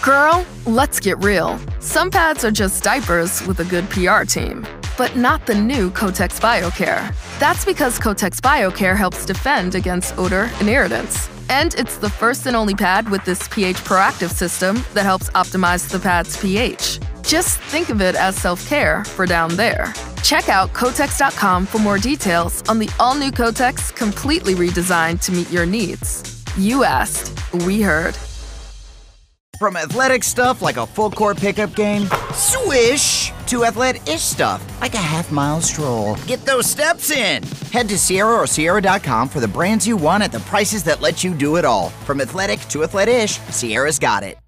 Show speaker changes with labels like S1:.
S1: Girl, let's get real. Some pads are just diapers with a good PR team, but not the new Kotex BioCare. That's because Kotex BioCare helps defend against odor and irritants. And it's the first and only pad with this pH proactive system that helps optimize the pad's pH. Just think of it as self-care for down there. Check out Kotex.com for more details on the all-new Kotex, completely redesigned to meet your needs. You asked, we heard.
S2: From athletic stuff like a full-court pickup game, swish, to athletic-ish stuff like a half-mile stroll. Get those steps in. Head to Sierra or Sierra.com for the brands you want at the prices that let you do it all. From athletic to athletic-ish, Sierra's got it.